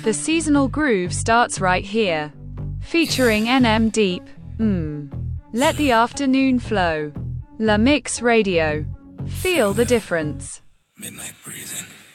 The seasonal groove starts right here. Featuring NM Deep. Let the afternoon flow. La Mix Radio. Feel the difference. Midnight breathing.